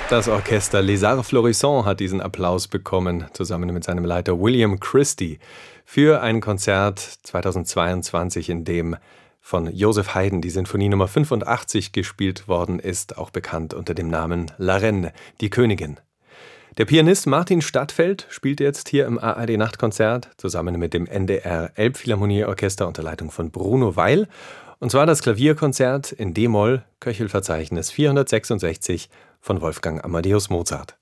Das Orchester Les Arts Florissants hat diesen Applaus bekommen, zusammen mit seinem Leiter William Christie, für ein Konzert 2022, in dem von Joseph Haydn die Sinfonie Nummer 85 gespielt worden ist, auch bekannt unter dem Namen La Reine, die Königin. Der Pianist Martin Stadtfeld spielt jetzt hier im ARD-Nachtkonzert zusammen mit dem NDR Elbphilharmonieorchester unter Leitung von Bruno Weil. Und zwar das Klavierkonzert in D-Moll, Köchelverzeichnis 466 von Wolfgang Amadeus Mozart.